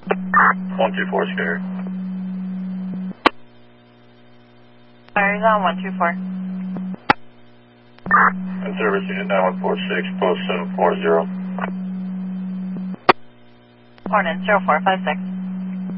124 Scanner. Fire's on 124. In service unit 9146, post 740. Hornet 0456.